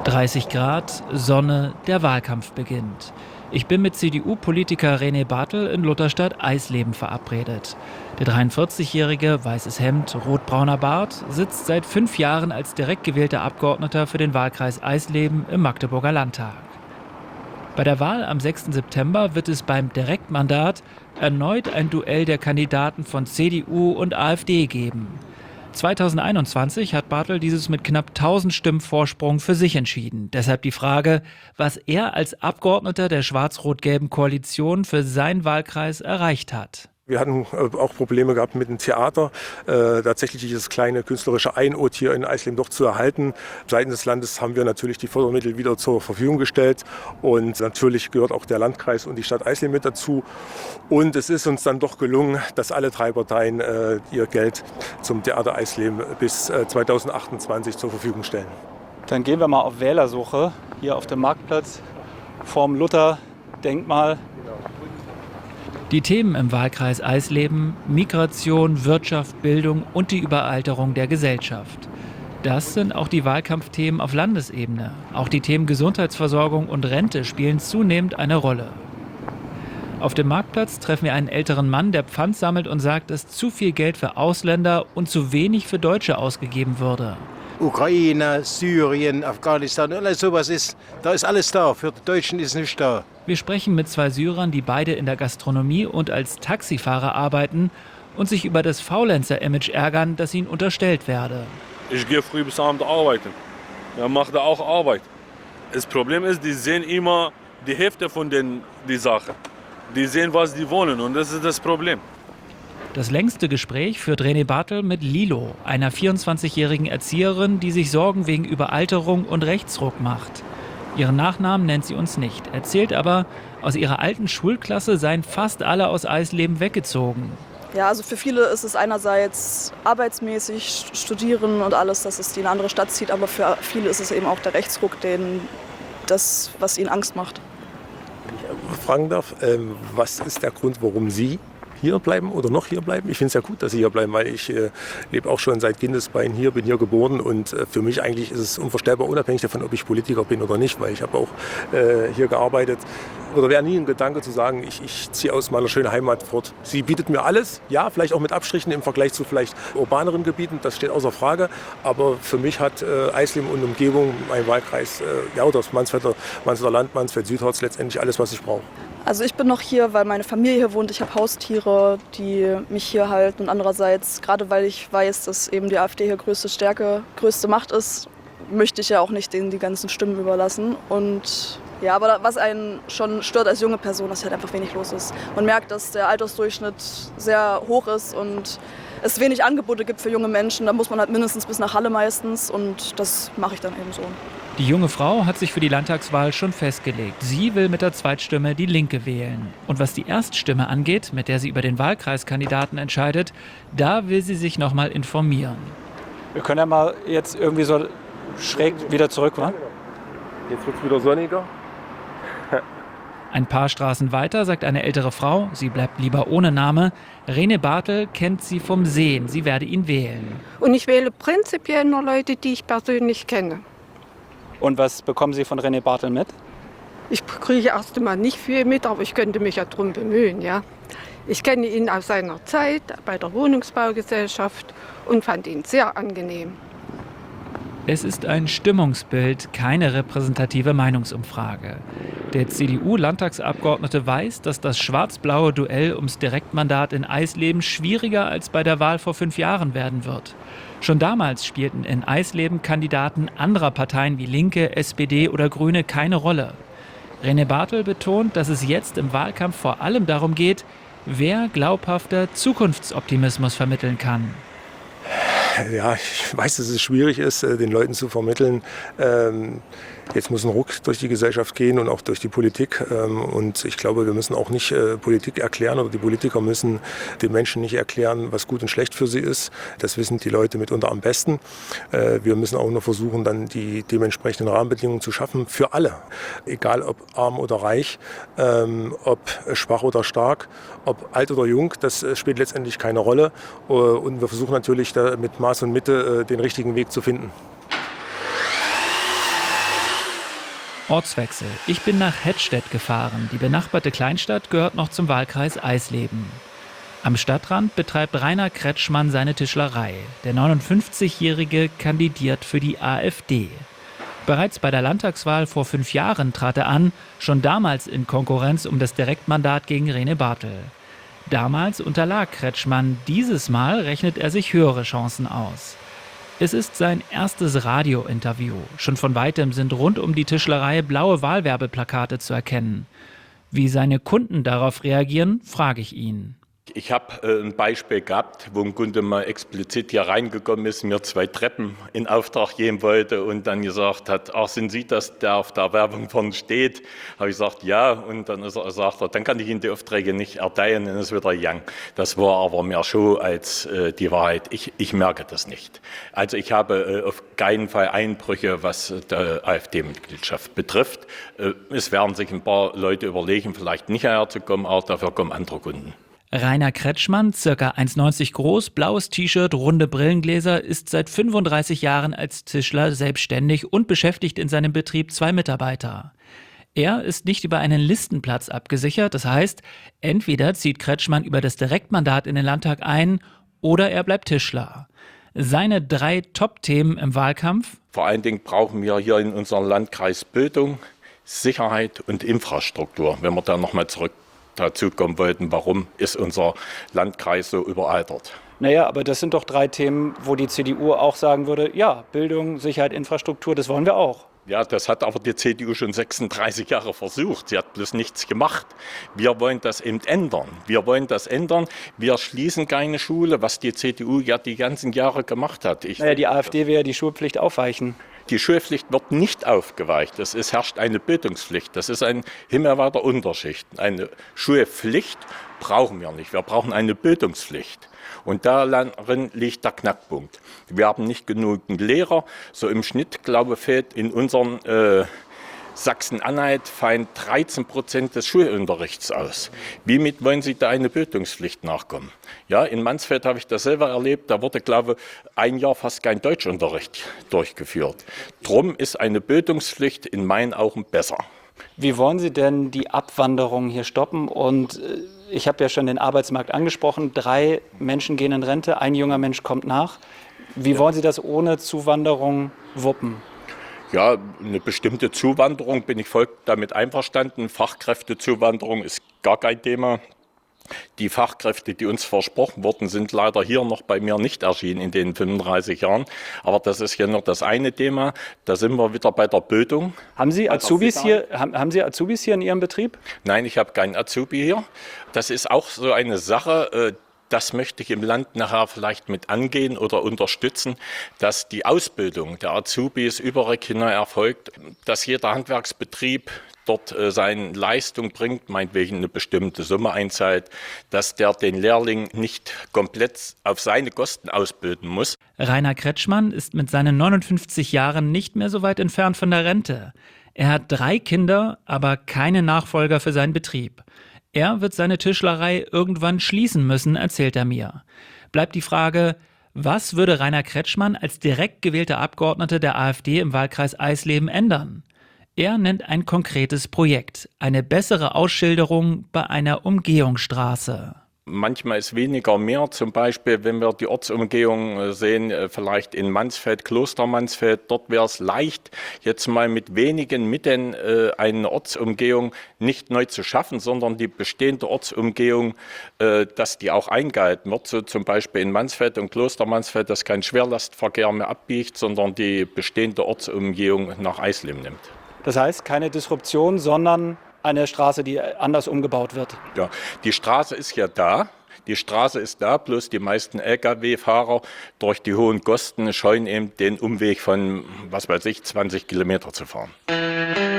30 Grad, Sonne, der Wahlkampf beginnt. Ich bin mit CDU-Politiker René Bartel in Lutherstadt Eisleben verabredet. Der 43-jährige, weißes Hemd, rotbrauner Bart, sitzt seit 5 Jahren als direkt gewählter Abgeordneter für den Wahlkreis Eisleben im Magdeburger Landtag. Bei der Wahl am 6. September wird es beim Direktmandat erneut ein Duell der Kandidaten von CDU und AfD geben. 2021 hat Bartel dieses mit knapp 1000 Stimmen Vorsprung für sich entschieden. Deshalb die Frage, was er als Abgeordneter der schwarz-rot-gelben Koalition für seinen Wahlkreis erreicht hat. Wir hatten auch Probleme gehabt mit dem Theater, tatsächlich dieses kleine künstlerische Einod hier in Eisleben doch zu erhalten. Seitens des Landes haben wir natürlich die Fördermittel wieder zur Verfügung gestellt und natürlich gehört auch der Landkreis und die Stadt Eisleben mit dazu. Und es ist uns dann doch gelungen, dass alle 3 Parteien ihr Geld zum Theater Eisleben bis 2028 zur Verfügung stellen. Dann gehen wir mal auf Wählersuche hier auf dem Marktplatz vorm Luther-Denkmal. Die Themen im Wahlkreis Eisleben: Migration, Wirtschaft, Bildung und die Überalterung der Gesellschaft. Das sind auch die Wahlkampfthemen auf Landesebene. Auch die Themen Gesundheitsversorgung und Rente spielen zunehmend eine Rolle. Auf dem Marktplatz treffen wir einen älteren Mann, der Pfand sammelt und sagt, dass zu viel Geld für Ausländer und zu wenig für Deutsche ausgegeben würde. Ukraine, Syrien, Afghanistan, alles sowas da ist alles da. Für die Deutschen ist nichts da. Wir sprechen mit 2 Syrern, die beide in der Gastronomie und als Taxifahrer arbeiten und sich über das Faulenzer-Image ärgern, das ihnen unterstellt werde. Ich gehe früh bis abends arbeiten. Dann macht er auch Arbeit. Das Problem ist, die sehen immer die Hälfte von die Sache. Die sehen, was die wollen, und das ist das Problem. Das längste Gespräch führt René Bartel mit Lilo, einer 24-jährigen Erzieherin, die sich Sorgen wegen Überalterung und Rechtsruck macht. Ihren Nachnamen nennt sie uns nicht, erzählt aber, aus ihrer alten Schulklasse seien fast alle aus Eisleben weggezogen. Ja, also für viele ist es einerseits arbeitsmäßig, studieren und alles, dass es die in eine andere Stadt zieht, aber für viele ist es eben auch der Rechtsruck, was ihnen Angst macht. Wenn ich fragen darf, was ist der Grund, warum Sie hier bleiben oder noch hier bleiben? Ich finde es ja gut, dass Sie hier bleiben, weil ich lebe auch schon seit Kindesbeinen hier, bin hier geboren, und für mich eigentlich ist es unvorstellbar, unabhängig davon, ob ich Politiker bin oder nicht, weil ich habe auch hier gearbeitet. Oder wäre nie ein Gedanke zu sagen, ich ziehe aus meiner schönen Heimat fort. Sie bietet mir alles, ja, vielleicht auch mit Abstrichen im Vergleich zu vielleicht urbaneren Gebieten, das steht außer Frage, aber für mich hat Eisleben und Umgebung, mein Wahlkreis, ja, oder das Mansfelder Land, Mansfeld-Südharz, letztendlich alles, was ich brauche. Also ich bin noch hier, weil meine Familie hier wohnt. Ich habe Haustiere, die mich hier halten. Und andererseits, gerade weil ich weiß, dass eben die AfD hier größte Stärke, größte Macht ist, möchte ich ja auch nicht denen die ganzen Stimmen überlassen. Und ja, aber was einen schon stört als junge Person, dass halt einfach wenig los ist. Man merkt, dass der Altersdurchschnitt sehr hoch ist und es wenig Angebote gibt für junge Menschen. Da muss man halt mindestens bis nach Halle meistens, und das mache ich dann eben so. Die junge Frau hat sich für die Landtagswahl schon festgelegt. Sie will mit der Zweitstimme die Linke wählen. Und was die Erststimme angeht, mit der sie über den Wahlkreiskandidaten entscheidet, da will sie sich noch mal informieren. Wir können ja mal jetzt irgendwie so schräg wieder zurück, wa? Jetzt wird es wieder sonniger. Ein paar Straßen weiter sagt eine ältere Frau, sie bleibt lieber ohne Name, René Bartel kennt sie vom Sehen, sie werde ihn wählen. Und ich wähle prinzipiell nur Leute, die ich persönlich kenne. Und was bekommen Sie von René Bartel mit? Ich kriege erst einmal nicht viel mit, aber ich könnte mich ja drum bemühen. Ja. Ich kenne ihn aus seiner Zeit bei der Wohnungsbaugesellschaft und fand ihn sehr angenehm. Es ist ein Stimmungsbild, keine repräsentative Meinungsumfrage. Der CDU-Landtagsabgeordnete weiß, dass das schwarz-blaue Duell ums Direktmandat in Eisleben schwieriger als bei der Wahl vor 5 Jahren werden wird. Schon damals spielten in Eisleben Kandidaten anderer Parteien wie Linke, SPD oder Grüne keine Rolle. René Bartel betont, dass es jetzt im Wahlkampf vor allem darum geht, wer glaubhafter Zukunftsoptimismus vermitteln kann. Ja, ich weiß, dass es schwierig ist, den Leuten zu vermitteln. Jetzt muss ein Ruck durch die Gesellschaft gehen und auch durch die Politik. Und ich glaube, wir müssen auch nicht Politik erklären, oder die Politiker müssen den Menschen nicht erklären, was gut und schlecht für sie ist. Das wissen die Leute mitunter am besten. Wir müssen auch nur versuchen, dann die dementsprechenden Rahmenbedingungen zu schaffen für alle. Egal ob arm oder reich, ob schwach oder stark, ob alt oder jung, das spielt letztendlich keine Rolle. Und wir versuchen natürlich da mit Maß und Mitte den richtigen Weg zu finden. Ortswechsel. Ich bin nach Hettstedt gefahren. Die benachbarte Kleinstadt gehört noch zum Wahlkreis Eisleben. Am Stadtrand betreibt Rainer Kretschmann seine Tischlerei. Der 59-Jährige kandidiert für die AfD. Bereits bei der Landtagswahl vor 5 Jahren trat er an, schon damals in Konkurrenz um das Direktmandat gegen Rene Bartel. Damals unterlag Kretschmann, dieses Mal rechnet er sich höhere Chancen aus. Es ist sein erstes Radiointerview. Schon von weitem sind rund um die Tischlerei blaue Wahlwerbeplakate zu erkennen. Wie seine Kunden darauf reagieren, frage ich ihn. Ich habe ein Beispiel gehabt, wo ein Kunde mal explizit hier reingekommen ist, mir 2 Treppen in Auftrag geben wollte und dann gesagt hat, ach, sind Sie das, der auf der Werbung vorne steht? Habe ich gesagt, ja, und dann sagt er, dann kann ich Ihnen die Aufträge nicht erteilen, dann ist wieder young. Das war aber mehr Show als die Wahrheit. Ich merke das nicht. Also ich habe auf keinen Fall Einbrüche, was die AfD-Mitgliedschaft betrifft. Es werden sich ein paar Leute überlegen, vielleicht nicht hierher zu kommen, aber dafür kommen andere Kunden. Rainer Kretschmann, ca. 1,90 groß, blaues T-Shirt, runde Brillengläser, ist seit 35 Jahren als Tischler selbstständig und beschäftigt in seinem Betrieb 2 Mitarbeiter. Er ist nicht über einen Listenplatz abgesichert, das heißt, entweder zieht Kretschmann über das Direktmandat in den Landtag ein oder er bleibt Tischler. Seine 3 Top-Themen im Wahlkampf? Vor allen Dingen brauchen wir hier in unserem Landkreis Bildung, Sicherheit und Infrastruktur, wenn wir da nochmal zurück dazu kommen wollten, warum ist unser Landkreis so überaltert. Naja, aber das sind doch 3 Themen, wo die CDU auch sagen würde, ja, Bildung, Sicherheit, Infrastruktur, das wollen wir auch. Ja, das hat aber die CDU schon 36 Jahre versucht. Sie hat bloß nichts gemacht. Wir wollen das eben ändern. Wir schließen keine Schule, was die CDU ja die ganzen Jahre gemacht hat. Die AfD will ja die Schulpflicht aufweichen. Die Schulpflicht wird nicht aufgeweicht. Es herrscht eine Bildungspflicht. Das ist ein himmelweiter Unterschied. Eine Schulpflicht brauchen wir nicht. Wir brauchen eine Bildungspflicht. Und darin liegt der Knackpunkt. Wir haben nicht genügend Lehrer. So im Schnitt, glaube ich, fällt in unseren Sachsen-Anhalt fallen 13% des Schulunterrichts aus. Wie mit wollen Sie da eine Bildungspflicht nachkommen? Ja, in Mansfeld habe ich das selber erlebt. Da wurde, glaube ich, 1 Jahr fast kein Deutschunterricht durchgeführt. Drum ist eine Bildungspflicht in meinen Augen besser. Wie wollen Sie denn die Abwanderung hier stoppen? Und ich habe ja schon den Arbeitsmarkt angesprochen. 3 Menschen gehen in Rente, 1 junger Mensch kommt nach. Wie wollen Sie das ohne Zuwanderung wuppen? Ja, eine bestimmte Zuwanderung bin ich voll damit einverstanden. Fachkräftezuwanderung ist gar kein Thema. Die Fachkräfte, die uns versprochen wurden, sind leider hier noch bei mir nicht erschienen in den 35 Jahren. Aber das ist ja noch das eine Thema. Da sind wir wieder bei der Bildung. Haben Sie Azubis hier in Ihrem Betrieb? Nein, ich habe keinen Azubi hier. Das ist auch so eine Sache. Das möchte ich im Land nachher vielleicht mit angehen oder unterstützen, dass die Ausbildung der Azubis überregional erfolgt, dass jeder Handwerksbetrieb dort seine Leistung bringt, meinetwegen eine bestimmte Summe einzahlt, dass der den Lehrling nicht komplett auf seine Kosten ausbilden muss. Rainer Kretschmann ist mit seinen 59 Jahren nicht mehr so weit entfernt von der Rente. Er hat 3 Kinder, aber keine Nachfolger für seinen Betrieb. Er wird seine Tischlerei irgendwann schließen müssen, erzählt er mir. Bleibt die Frage, was würde Rainer Kretschmann als direkt gewählter Abgeordneter der AfD im Wahlkreis Eisleben ändern? Er nennt ein konkretes Projekt, eine bessere Ausschilderung bei einer Umgehungsstraße. Manchmal ist weniger mehr, zum Beispiel, wenn wir die Ortsumgehung sehen, vielleicht in Mansfeld, Kloster Mansfeld, dort wäre es leicht, jetzt mal mit wenigen Mitteln eine Ortsumgehung nicht neu zu schaffen, sondern die bestehende Ortsumgehung, dass die auch eingehalten wird. So zum Beispiel in Mansfeld und Kloster Mansfeld, dass kein Schwerlastverkehr mehr abbiegt, sondern die bestehende Ortsumgehung nach Eisleben nimmt. Das heißt, keine Disruption, sondern eine Straße, die anders umgebaut wird. Ja, die Straße ist ja da. Die Straße ist da, bloß die meisten Lkw-Fahrer durch die hohen Kosten scheuen eben den Umweg von, 20 Kilometer zu fahren.